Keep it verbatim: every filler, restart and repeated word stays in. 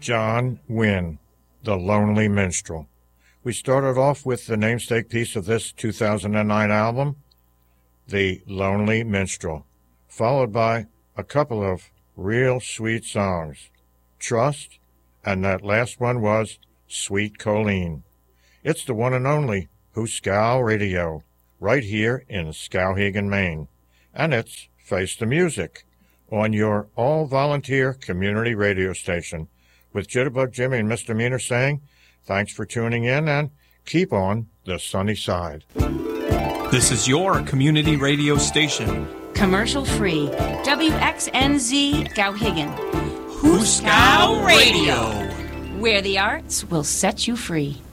John Wynne, The Lonely Minstrel. We started off with the namesake piece of this two thousand nine album, The Lonely Minstrel, followed by a couple of real sweet songs, Trust, and that last one was Sweet Colleen. It's the one and only Hooskow Radio, right here in Skowhegan, Maine. And it's Face the Music on your all-volunteer community radio station, with Jitterbug Jimmy and Misdemeanor saying, thanks for tuning in and keep on the sunny side. This is your community radio station. Commercial free. W X N Z Skowhegan. Hooskow Radio. Where the arts will set you free.